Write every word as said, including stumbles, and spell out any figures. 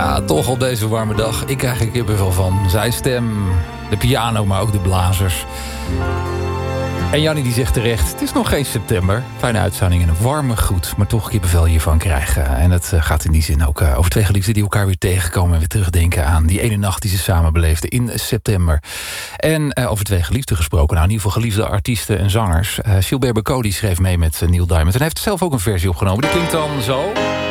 Ja, toch op deze warme dag. Ik krijg er kippenvel van. Zijn stem, de piano, maar ook de blazers. En Jannie die zegt terecht, het is nog geen september. Fijne uitzending en een warme groet. Maar toch kippenvel hiervan krijgen. En dat gaat in die zin ook over twee geliefden die elkaar weer tegenkomen. En weer terugdenken aan die ene nacht die ze samen beleefden in september. En uh, over twee geliefden gesproken. Nou, in ieder geval geliefde artiesten en zangers. Uh, Gilbert Bécaud die schreef mee met uh, Neil Diamond. En hij heeft zelf ook een versie opgenomen. Die klinkt dan zo.